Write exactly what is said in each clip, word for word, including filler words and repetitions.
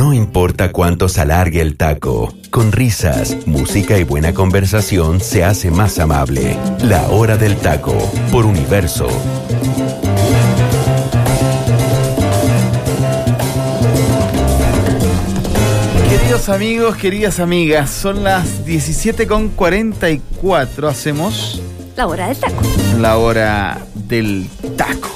No importa cuánto se alargue el taco, con risas, música y buena conversación se hace más amable. La Hora del Taco, por Universo. Queridos amigos, queridas amigas, son las diecisiete con cuarenta y cuatro. Hacemos La Hora del Taco. La Hora del Taco.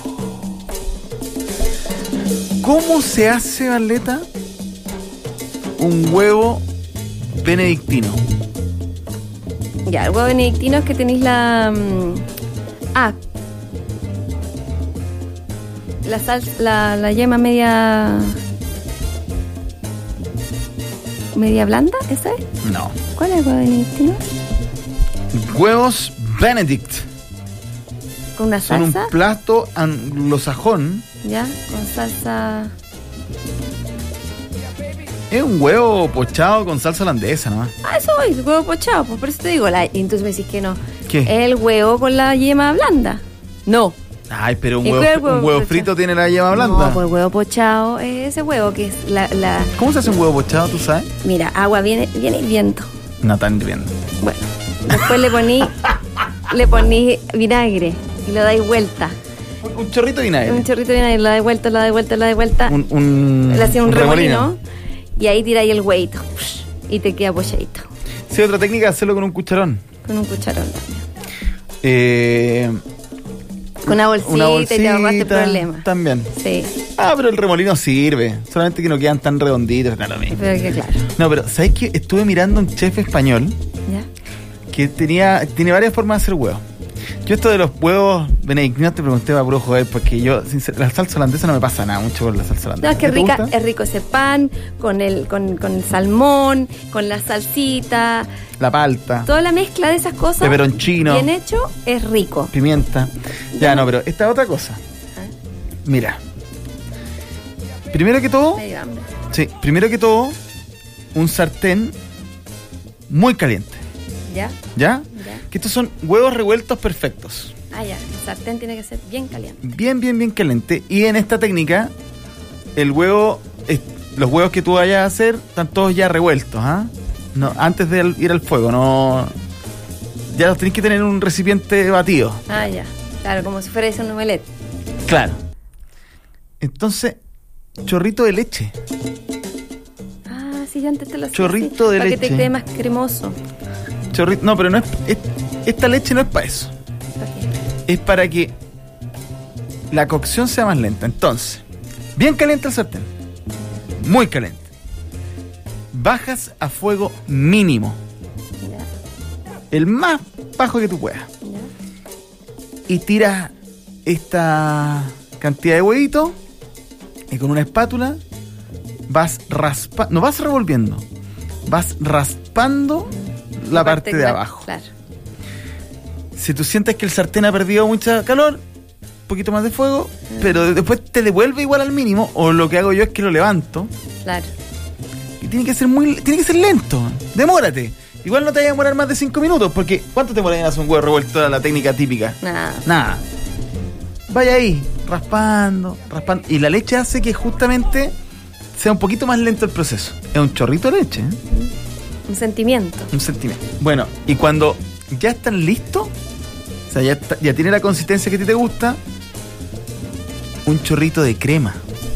¿Cómo se hace, Valeta, un huevo benedictino? Ya, el huevo benedictino es que tenéis la... mm, Ah. La sal, la, la yema media... ¿Media blanda? ¿Esa es? No. ¿Cuál es el huevo benedictino? Huevos Benedict. ¿Con una Son salsa? un plato anglosajón. Ya, con salsa... Es un huevo pochado con salsa holandesa, ¿no? Ah, eso voy, el huevo pochado, pues por eso te digo. La... Y entonces me decís que no. ¿Qué? El huevo con la yema blanda. No. Ay, pero un ¿Y huevo, cuál es el huevo un huevo pochado? frito tiene la yema blanda. No, pues el huevo pochado es ese huevo que es la... la... ¿Cómo se hace un huevo pochado, tú sabes? Mira, agua viene, viene hirviendo. No tan bien. Bueno, después le poní le poní vinagre y lo dais vuelta. Un chorrito de vinagre. Un chorrito de vinagre, lo dais vuelta, lo dais vuelta, lo dais vuelta. Un, un, le hacía un, un remolino, remolino. Y ahí tiráis el huevito y te queda pochadito. Sí, otra técnica es hacerlo con un cucharón. Con un cucharón también. Eh, Con una bolsita, una bolsita y te ahorraste problemas. También. Sí, Ah, pero el remolino sirve. Solamente que no quedan tan redonditos. No, lo mismo. pero que claro. No, pero ¿sabes qué? Estuve mirando un chef español ¿Ya? que tenía tiene varias formas de hacer huevos. Yo esto de los huevos benedictinos te pregunté a puro joder, porque yo, sincer- la salsa holandesa no me pasa nada mucho con la salsa holandesa. No, es que ¿Te rica, gusta? es rico ese pan, con el, con, con el salmón, con la salsita, La palta, toda la mezcla de esas cosas. peperoncino, Bien hecho, es rico. pimienta. Ya, no, pero esta es otra cosa. Mira. Primero que todo, Me dio hambre. sí, primero que todo, un sartén muy caliente. ¿Ya? ¿Ya? ¿Ya? Que estos son huevos revueltos perfectos. Ah, ya. El sartén tiene que ser bien caliente. Bien, bien, bien caliente. Y en esta técnica, el huevo, es- los huevos que tú vayas a hacer, están todos ya revueltos, ¿ah? No, antes de al- ir al fuego, no. Ya los tenés que tener en un recipiente batido. Ah, ya. Claro, como si fuera un omelette. Claro. Entonces, chorrito de leche. Ah, sí, yo antes te lo hacía Chorrito así, de para que leche. te quede más cremoso. Chorrito. No, pero no es, es- esta leche no es para eso. ¿Para qué? Es para que la cocción sea más lenta. Entonces, bien caliente el sartén. Muy caliente. Bajas a fuego mínimo. Ya, El más bajo que tú puedas. ya. Y tiras esta cantidad de huevitos y con una espátula vas raspando, no vas revolviendo, vas raspando la parte de cla- abajo. Claro. Si tú sientes que el sartén ha perdido mucha calor, un poquito más de fuego, pero después te devuelve igual al mínimo, o lo que hago yo es que lo levanto Claro. y tiene que ser muy, tiene que ser lento, demórate. Igual no te vaya a demorar más de cinco minutos, porque ¿cuánto te demoras en hacer un huevo revuelto? La técnica típica. Nada. Nada. Vaya ahí, raspando, raspando. Y la leche hace que justamente sea un poquito más lento el proceso. Es un chorrito de leche, ¿eh? Un sentimiento. Un centímetro. Bueno, y cuando ya están listos, o sea, ya, está- ya tiene la consistencia que a ti te gusta, un chorrito de crema.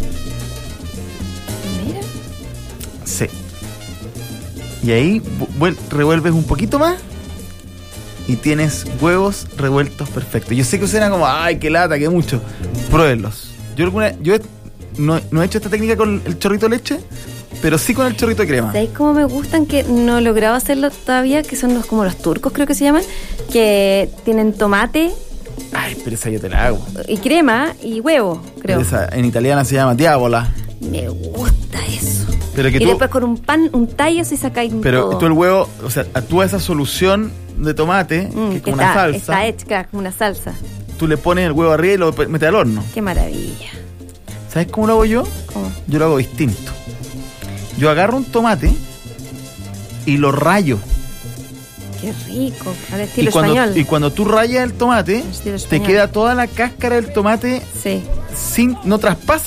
Mira. Sí. Y ahí vu- vuel- revuelves un poquito más y tienes huevos revueltos perfectos. Yo sé que suena como, ay, qué lata, qué mucho. Pruébenlos. Yo, alguna, yo he- no, no he hecho esta técnica con el chorrito de leche, pero sí con el chorrito de crema. ¿Sabéis cómo me gustan? Que no he logrado hacerlo todavía, que son los como los turcos, creo que se llaman, que tienen tomate Ay, pero esa yo te la hago. y crema y huevo, creo. Pero esa en italiana se llama diavola. Me gusta eso. Pero que Y tú, después con un pan, un tallo si sacáis pero todo. tú el huevo, o sea, actúa esa solución de tomate, Mm, que es que como está, una salsa. está hecha claro, como una salsa. Tú le pones el huevo arriba y lo metes al horno. Qué maravilla. ¿Sabes cómo lo hago yo? ¿Cómo? Yo lo hago distinto. Yo agarro un tomate y lo rayo. Qué rico. Al Y estilo cuando, español. y cuando tú rayas el tomate, Al estilo te español. queda toda la cáscara del tomate Sí. sin, no traspasa